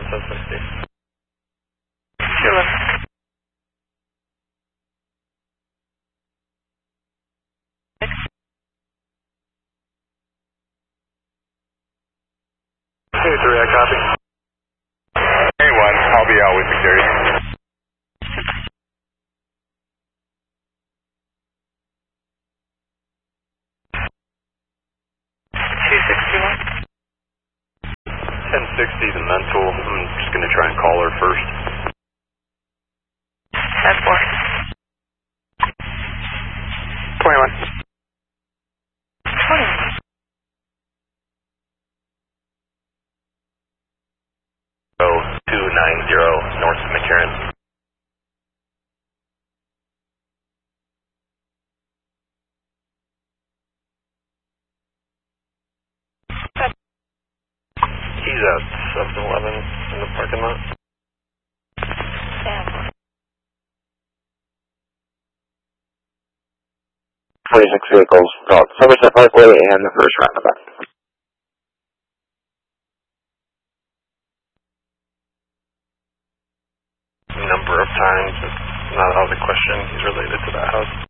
1060. Sure. 2-3, I copy. A1, I'll be out with security. The mental. I'm just going to try and call her first. 10-4. 21. 290 north of McCarran. He's at 7-Eleven in the parking lot. 26 vehicles, Somerset Parkway and the first roundabout. Number of times, it's not out of the question. He's related to that house.